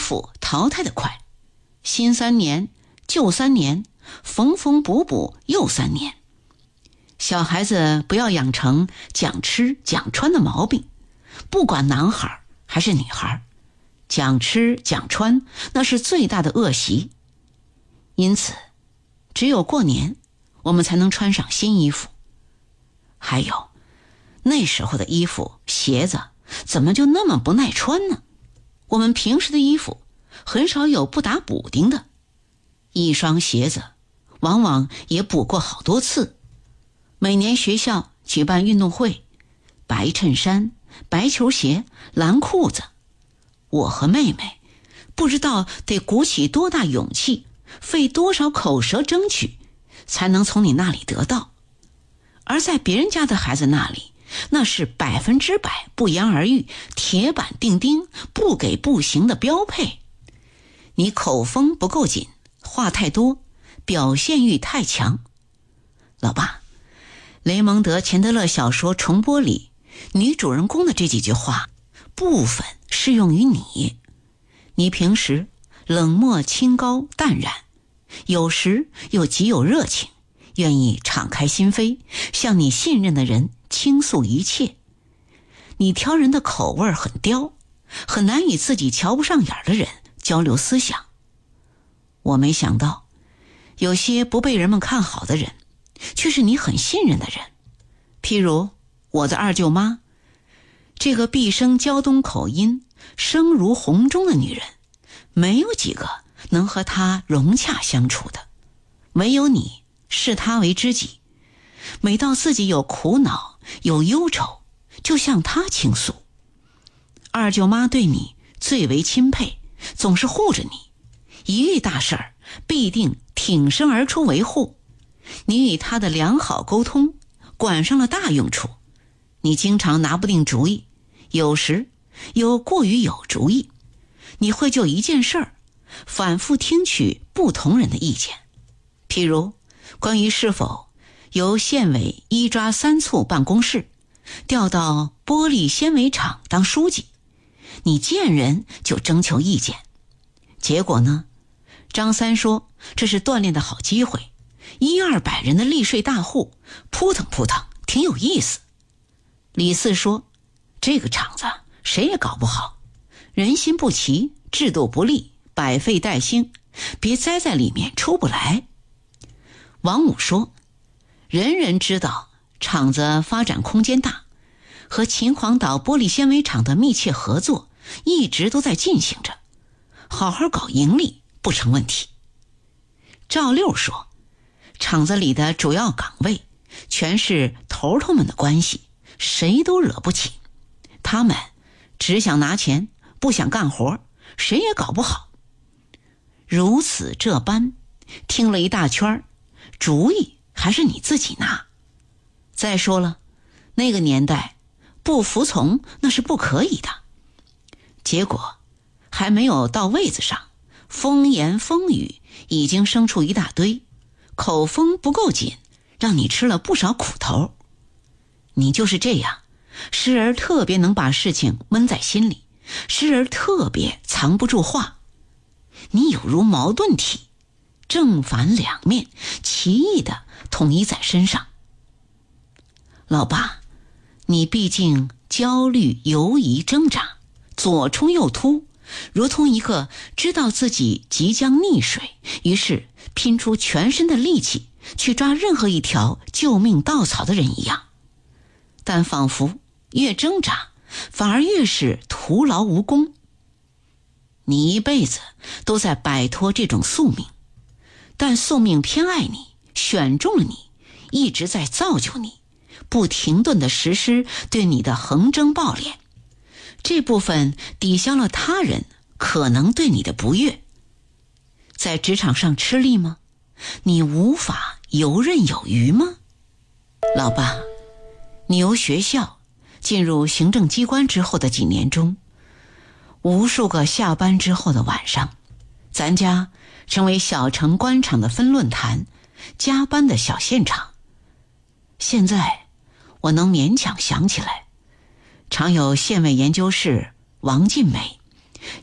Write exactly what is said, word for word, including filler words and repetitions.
服淘汰得快，新三年旧三年，缝缝补补又三年。小孩子不要养成讲吃讲穿的毛病，不管男孩还是女孩，讲吃讲穿那是最大的恶习。因此只有过年我们才能穿上新衣服。还有那时候的衣服鞋子怎么就那么不耐穿呢？我们平时的衣服很少有不打补丁的，一双鞋子往往也补过好多次。每年学校举办运动会，白衬衫、白球鞋、蓝裤子，我和妹妹不知道得鼓起多大勇气，费多少口舌争取，才能从你那里得到。而在别人家的孩子那里，那是百分之百不言而喻，铁板钉钉，不给不行的标配。你口风不够紧，话太多，表现欲太强。老爸，雷蒙德·钱德勒小说《重播》里女主人公的这几句话部分适用于你。你平时冷漠清高淡然，有时又极有热情，愿意敞开心扉，向你信任的人倾诉一切。你挑人的口味很刁，很难与自己瞧不上眼的人交流思想。我没想到有些不被人们看好的人却是你很信任的人，譬如我的二舅妈，这个毕生胶东口音声如洪钟的女人，没有几个能和她融洽相处的，唯有你视她为知己。每到自己有苦恼有忧愁，就向她倾诉。二舅妈对你最为钦佩，总是护着你，一遇大事儿必定挺身而出维护。你与她的良好沟通管上了大用处。你经常拿不定主意，有时又过于有主意。你会就一件事儿反复听取不同人的意见，譬如关于是否由县委一抓三促办公室调到玻璃纤维厂当书记，你见人就征求意见。结果呢，张三说这是锻炼的好机会，一二百人的利税大户，扑腾扑腾挺有意思。李四说这个厂子谁也搞不好，人心不齐，制度不利，百废待兴，别栽在里面出不来。王五说人人知道厂子发展空间大，和秦皇岛玻璃纤维厂的密切合作一直都在进行着，好好搞盈利不成问题。赵六说厂子里的主要岗位全是头头们的关系，谁都惹不起，他们只想拿钱，不想干活，谁也搞不好。如此这般听了一大圈，主意还是你自己拿。再说了，那个年代不服从那是不可以的。结果还没有到位子上，风言风语已经生出一大堆，口风不够紧，让你吃了不少苦头。你就是这样，时而特别能把事情闷在心里，时而特别藏不住话。你有如矛盾体，正反两面奇异的统一在身上。老爸，你毕竟焦虑犹疑挣扎，左冲右突，如同一个知道自己即将溺水，于是拼出全身的力气去抓任何一条救命稻草的人一样。但仿佛越挣扎反而越是徒劳无功。你一辈子都在摆脱这种宿命，但宿命偏爱你，选中了你，一直在造就你，不停顿地实施对你的横征暴敛。这部分抵消了他人可能对你的不悦。在职场上吃力吗？你无法游刃有余吗？老爸，你由学校进入行政机关之后的几年中，无数个下班之后的晚上，咱家成为小城官场的分论坛，加班的小现场。现在我能勉强想起来，常有县委研究室王进梅、